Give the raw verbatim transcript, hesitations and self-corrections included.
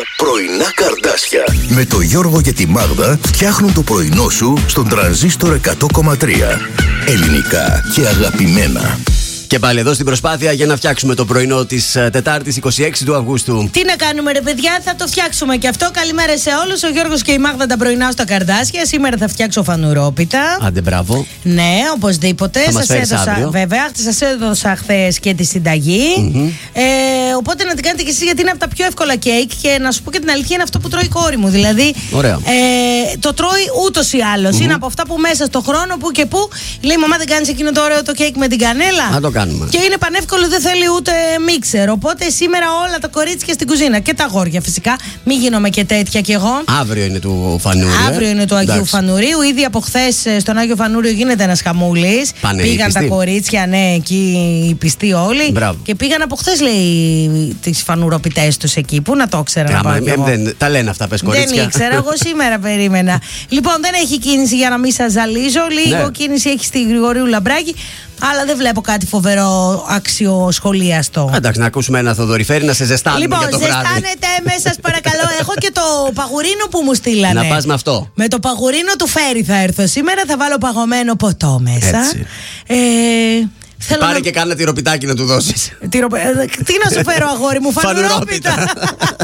πρωινά καρδάσια. Με το Γιώργο και τη Μάγδα φτιάχνουν το πρωινό σου στον τρανζίστορ εκατό κόμμα τρία. Ελληνικά και αγαπημένα. Και πάλι εδώ στην προσπάθεια για να φτιάξουμε το πρωινό της Τετάρτης είκοσι έξι του Αυγούστου. Τι να κάνουμε, ρε παιδιά, θα το φτιάξουμε και αυτό. Καλημέρα σε όλους. Ο Γιώργος και η Μάγδα τα πρωινά στα καρδάσια. Σήμερα θα φτιάξω φανουρόπιτα. Άντε, μπράβο. Ναι, οπωσδήποτε. Σας έδωσα, αύριο. βέβαια, σας έδωσα χθες και τη συνταγή. Mm-hmm. Ε, οπότε να την κάνετε κι εσείς, γιατί είναι από τα πιο εύκολα κέικ. Και να σου πω και την αλήθεια, είναι αυτό που τρώει η κόρη μου. Δηλαδή, ε, το τρώει ούτως ή άλλως. Mm-hmm. Είναι από αυτά που μέσα στο χρόνο που και που λέει: Μαμά, δεν κάνεις εκείνο το ωραίο το κέικ με την κανέλα. Να το κάνουμε. Και είναι πανεύκολο, δεν θέλει ούτε μίξερ. Οπότε σήμερα όλα τα κορίτσια στην κουζίνα. Και τα αγόρια φυσικά. Μην γίνομαι και τέτοια κι εγώ. Αύριο είναι του Φανούρι. Αύριο είναι του Αγίου Εντάξει. Φανουρίου. Ήδη από χθες στον Άγιο Φανούριο γίνεται ένας χαμούλης. Πήγαν τα κορίτσια, ναι, εκεί οι πιστοί όλοι. Μπράβο. Και πήγαν από χθες, λέει, τις φανουροπιτές τους εκεί. Πού να το ήξερα. Να πάω κι εγώ. Δεν, τα λένε αυτά, πες κορίτσια. Δεν ήξερα, εγώ σήμερα περίμενα. Λοιπόν, δεν έχει κίνηση για να μην σας ζαλίζω. Λίγο ναι. κίνηση έχει στη Γρηγορίου Λαμπράκη. Αλλά δεν βλέπω κάτι φοβερό αξιοσχολίαστο. Εντάξει, να ακούσουμε ένα Θοδωρηφέρι να σε ζεστάνουμε λοιπόν, για το βράδυ. Λοιπόν, ζεστάνετε με, σας παρακαλώ. Έχω και το παγουρίνο που μου στείλανε. Να πας με αυτό. Με το παγουρίνο του Φέρι θα έρθω σήμερα. Θα βάλω παγωμένο ποτό μέσα. Έτσι. Ε, θέλω Πάρε να... και κάνα τυροπιτάκι να του δώσεις. Τυρο... Τι να σου φέρω, αγόρι μου, φανουρόπιτα.